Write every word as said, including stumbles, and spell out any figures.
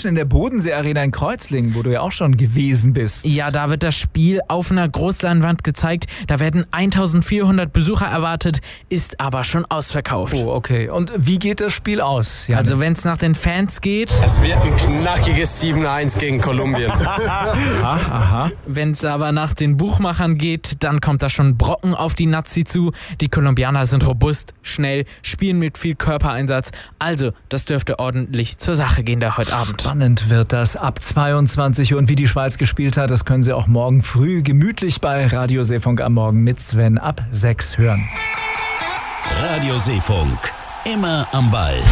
Menschen in der Bodensee-Arena in Kreuzlingen, wo du ja auch schon gewesen bist. Ja, da wird das Spiel auf einer Großleinwand gezeigt. Da werden eintausendvierhundert Besucher erwartet, ist aber schon ausverkauft. Oh, okay. Und wie geht das Spiel aus? Janik? Also wenn es nach den Fans geht... Es wird ein knackiges sieben eins gegen Kolumbien. aha, aha. Wenn es aber nach den Buchmachern geht, dann kommt da schon Brocken auf die Nazi zu. Die Kolumbianer sind robust, schnell, spielen mit viel Körpereinsatz. Also, das dürfte ordentlich zur Sache gehen da heute Abend. Spannend wird das ab zweiundzwanzig Uhr. Und wie die Schweiz gespielt hat, das können Sie auch morgen früh gemütlich bei Radio Seefunk am Morgen mit Sven ab sechs hören. Radio Seefunk, immer am Ball.